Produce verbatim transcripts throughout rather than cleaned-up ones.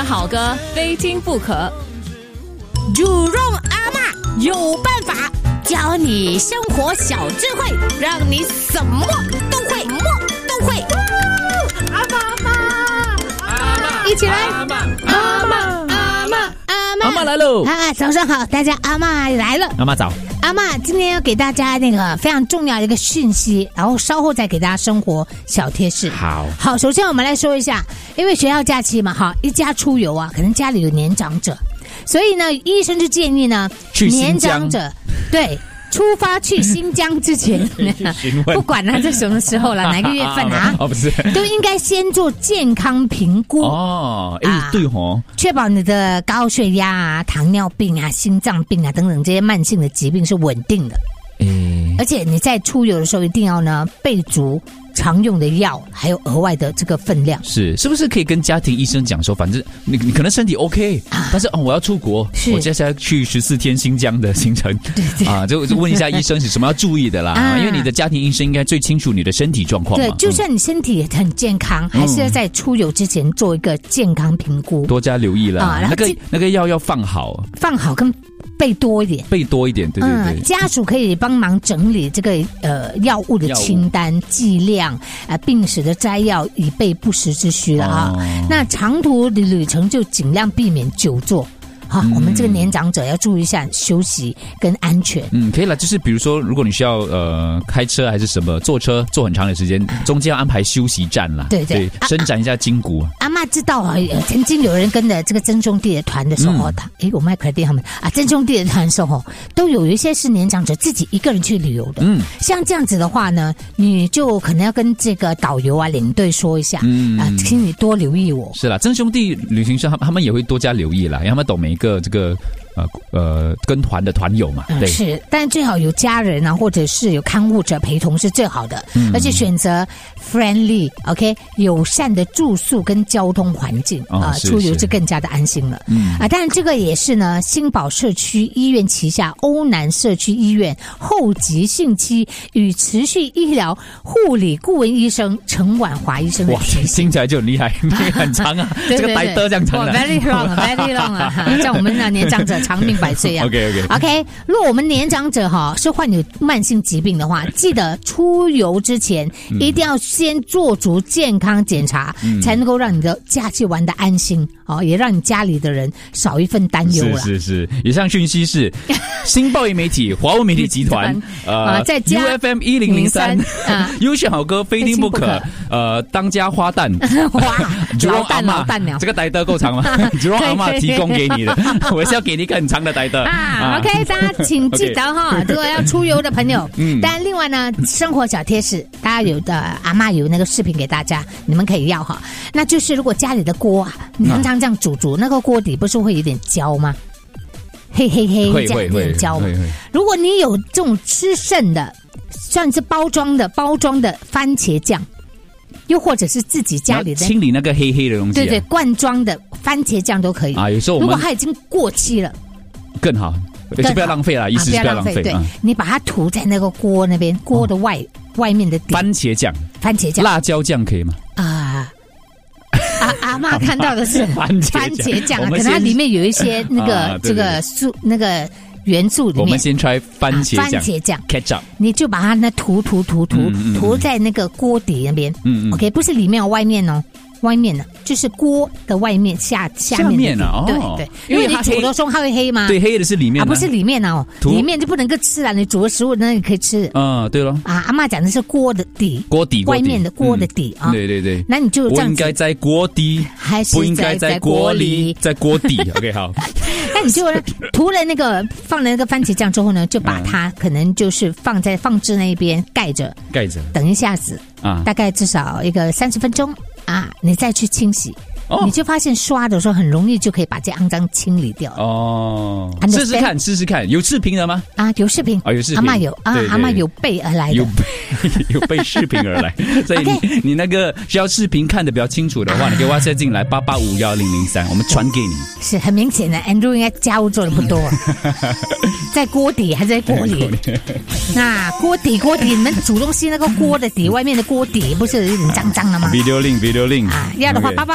好歌非听不可。 煮肉阿嬷有办法教你生活小智慧，让你什么都会，什么都会。 阿嬷阿嬷阿嬷， 一起来！ 阿嬷阿嬷阿嬷阿嬷阿嬷来喽！ 啊，早上好，大家阿嬷来了。 阿嬷早。 阿嬷今天要给大家那个非常重要的一个讯息，然后稍后再给大家生活小贴士。 好， 好，首先我们来说一下，因为学校假期嘛，哈，一家出游啊，可能家里有年长者，所以呢，医生就建议呢，年长者对。出发去新疆之前，不管他这什么时候了，哪个月份啊？ 哦，不是， 都应该先做健康评估哦。哎、啊，对哦， 确保你的高血压啊、糖尿病啊、心脏病啊等等这些慢性的疾病是稳定的。 哎， 而且你在出游的时候一定要呢备足常用的药，还有额外的这个分量。 是，是不是可以跟家庭医生讲说，反正你你可能身体 OK，、啊、但是哦我要出国，我接下来去十四天新疆的行程， 对对啊，就就问一下医生是什么要注意的啦、啊，因为你的家庭医生应该最清楚你的身体状况嘛。 对，就算你身体很健康，嗯、还是要在出游之前做一个健康评估， 多加留意啦。啊，那个那个药要放好， 放好跟备多一点， 备多一点，对对对。 嗯、家属可以帮忙整理这个呃药物的清单、剂量、呃病史的摘要，以备不时之需了啊。哦、那长途的旅程就尽量避免久坐。好、嗯，我们这个年长者要注意一下休息跟安全。 嗯，可以了。就是比如说，如果你需要呃开车还是什么坐车坐很长的时间，中间要安排休息站啦。 对 对, 对，伸展一下筋骨。 阿嬷知道啊，曾经有人跟着这个曾兄弟的团的时候，他诶、嗯，我麦克蒂他们啊，曾兄弟的团的时候，都有一些是年长者自己一个人去旅游的。嗯，像这样子的话呢，你就可能要跟这个导游啊、领队说一下，嗯啊，请你多留意我。 是啦，曾兄弟旅行社他他们也会多加留意啦，因为他们懂每一个这个。呃呃，跟团的团友嘛，对， 嗯、是，但最好有家人啊，或者是有看护者陪同是最好的，嗯、而且选择 friendly，OK，、okay? 友善的住宿跟交通环境啊、哦呃，出游就更加的安心了。嗯啊，当然这个也是呢，新宝社区医院旗下欧南社区医院后急性期与持续医疗护理顾问医生陈婉华医生的提醒。 听起来就很厉害，很长啊， 对对对这个台德这样长的 ，very long，very long 啊，像我们的年长者。长命百岁啊 ！OK OK OK， 如果我们年长者哈是患有慢性疾病的话，记得出游之前、嗯、一定要先做足健康检查，嗯、才能够让你的假期玩得安心哦，也让你家里的人少一份担忧了。 是是是，以上讯息是新报业媒体、华文媒体集团呃，在 U F M 一零零三优选好歌非听不可呃，当家花旦哇，老旦老旦鸟， 这个台德够长吗？朱阿嬷提供给你的，我是要给你一个很长的台德啊。OK， 大家请记得哈，如果要出游的朋友，嗯，但另外呢，生活小贴士，大家有的阿嬷有那个视频给大家，你们可以要哈。那就是如果家里的锅啊，你常常这样煮煮，那个锅底不是会有点焦吗？黑黑黑，这样有点焦。如果你有这种吃剩的，算是包装的包装的番茄酱。又或者是自己家里的清理那个黑黑的东西、啊， 对对，罐装的番茄酱都可以啊。有时候我们如果它已经过期了， 更好，就不要浪费了，意思是不要浪费。 对，你把它涂在那个锅那边，锅的外、哦、外面的底。 番茄酱， 番茄酱， 辣椒酱可以吗？ 啊。阿阿嬷看到的是番茄酱，可能它里面有一些那个、啊、这个素那个。元素里面， 我们先 try 番茄酱， 番茄酱 ketchup， 你就把它那涂涂涂涂、嗯嗯、涂在那个锅底那边，嗯嗯 ，OK， 不是里面哦，外面哦，外面呢就是锅的外面下下面， 下面啊， 哦、对对，因为你煮的时候它会黑吗？ 对，黑的是里面、啊， 啊，不是里面哦，里面就不能够吃了，你煮的食物那你可以吃， 嗯，对咯， 啊，阿嬷讲的是锅的底， 锅底， 外面的锅的底、嗯、啊， 对对对， 那你就这样子， 不应该在锅底， 还是不应该在锅里，在锅底 ，OK， 好。 那你就涂了那个放了那个番茄酱之后呢，就把它可能就是放在放置那边盖着， 盖着， 等一下子啊，大概至少一个三十分钟啊，你再去清洗。哦、你就发现刷的时候很容易就可以把这肮脏清理掉了。哦， 试试看，试试看，有视频的吗？ 啊，有视频， 啊、哦，有视频， 阿嬷有啊，阿嬷有备而来的， 有备有备视频而来，所以你、okay. 你那个需要视频看得比较清楚的话，啊、你可以 WhatsApp 进来八八五幺零零三，我们传给你。 是很明显的 ，Andrew 应该家务做的不多，在锅底还是在锅里？那锅底锅底，你们煮东西那个锅的底，外面的锅底不是有点脏脏的吗 ？Video link，Video link， 啊，要的话八八五幺零。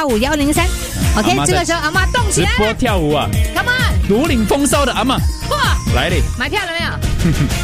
零三。OK， 这个时候阿嬷动起来， 直播跳舞啊 ，Come on， 独领风骚的阿嬷，来嘞， 买票了没有？